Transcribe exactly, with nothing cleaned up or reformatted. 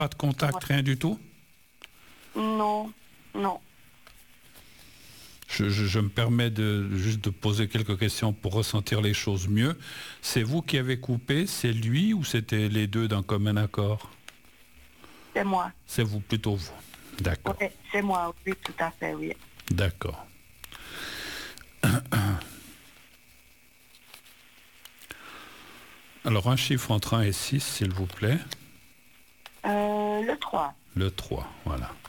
Pas de contact, Ouais. rien du tout? Non, non. Je, je- je me permets de, juste de poser quelques questions pour ressentir les choses mieux. C'est vous qui avez coupé, c'est lui ou c'était les deux d'un commun accord? C'est moi. C'est vous, plutôt vous. D'accord, Oui, c'est moi, oui, tout à fait, oui. d'accord. Alors un chiffre entre un et six, s'il vous plaît. Euh, le trois. Le trois, voilà.